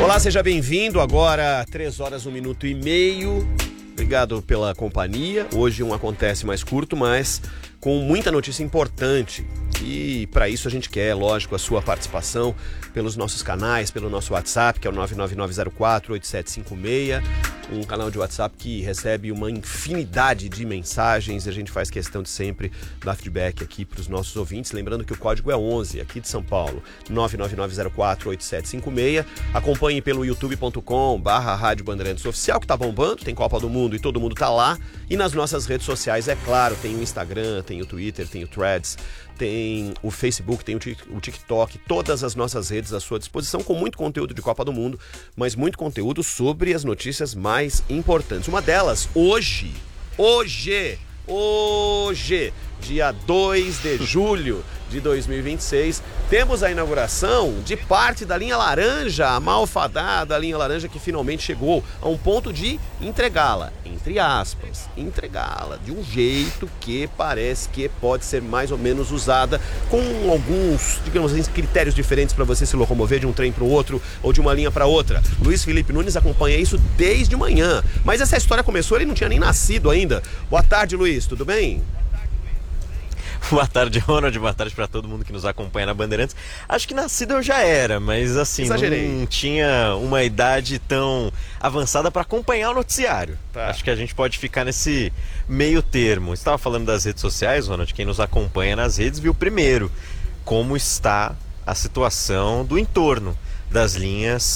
Olá, seja bem-vindo. Agora 3 horas, 1 minuto e meio. Obrigado pela companhia. Hoje acontece mais curto, mas com muita notícia importante. E para isso a gente quer, lógico, a sua participação pelos nossos canais, pelo nosso WhatsApp, que é o 999048756, um canal de WhatsApp que recebe uma infinidade de mensagens e a gente faz questão de sempre dar feedback aqui para os nossos ouvintes. Lembrando que o código é 11, aqui de São Paulo, 999048756. Acompanhe pelo youtube.com/Rádio Bandeirantes Oficial, que tá bombando, tem Copa do Mundo e todo mundo tá lá. E nas nossas redes sociais, é claro, tem o Instagram, tem o Twitter, tem o Threads, tem o Facebook, tem o TikTok, todas as nossas redes à sua disposição, com muito conteúdo de Copa do Mundo, mas muito conteúdo sobre as notícias mais importantes. Uma delas, hoje, dia 2 de julho de 2026, temos a inauguração de parte da linha laranja, a malfadada linha laranja que finalmente chegou a um ponto de entregá-la, entre aspas, entregá-la de um jeito que parece que pode ser mais ou menos usada com alguns, digamos assim, critérios diferentes para você se locomover de um trem para o outro ou de uma linha para outra. Luiz Felipe Nunes acompanha isso desde manhã, mas essa história começou, ele não tinha nem nascido ainda. Boa tarde, Luiz, tudo bem? Boa tarde, Ronald. Boa tarde para todo mundo que nos acompanha na Bandeirantes. Acho que nascido eu já era, mas assim, exagerei. Não tinha uma idade tão avançada para acompanhar o noticiário. Tá. Acho que a gente pode ficar nesse meio termo. Você estava falando das redes sociais, Ronald. Quem nos acompanha nas redes viu primeiro como está a situação do entorno das linhas